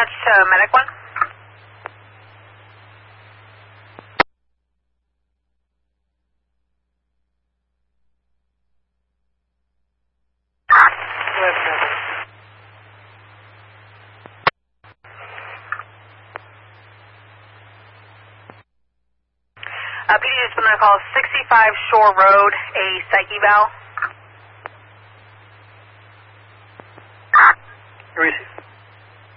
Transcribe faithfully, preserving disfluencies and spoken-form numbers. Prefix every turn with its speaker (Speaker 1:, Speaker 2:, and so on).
Speaker 1: Dispatch to uh, Medic one. Uh, P D just going to call sixty-five Shore Road a psych eval.
Speaker 2: Receive.